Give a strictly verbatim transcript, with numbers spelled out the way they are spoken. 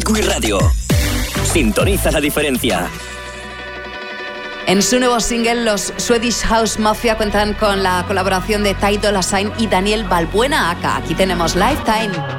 Queen Radio. Sintoniza la diferencia. En su nuevo single, los Swedish House Mafia cuentan con la colaboración de Ty Dolla Sign y Daniel Balbuena Aka. Aquí tenemos Lifetime.